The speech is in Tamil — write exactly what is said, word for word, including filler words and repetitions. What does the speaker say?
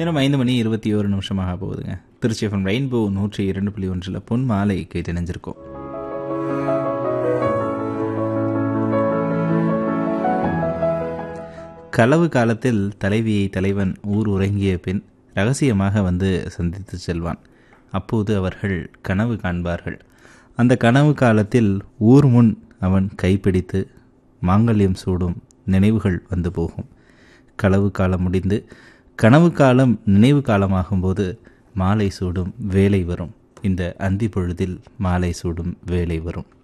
நேரம் ஐந்து மணி இருபத்தி ஒரு நிமிஷமாக போகுதுங்க. திருச்சி எஃப்எம் ரெயின்போ நூற்றி இரண்டு புள்ளி ஒன்றில் பொன் மாலை கேட்டு இணைஞ்சிருக்கோம். களவு காலத்தில் தலைவியை தலைவன் ஊர் உறங்கிய பின் ரகசியமாக வந்து சந்தித்து செல்வான். அப்போது அவர்கள் கனவு காண்பார்கள். அந்த கனவு காலத்தில் ஊர் முன் அவன் கைப்பிடித்து மாங்கல்யம் சூடும் நினைவுகள் வந்து போகும். களவு காலம் முடிந்து கனவு காலம் நினைவு காலமாகும்போது மாலை சூடும் வேலை வரும். இந்த அந்தி பொழுதில் மாலை சூடும் வேலை வரும்.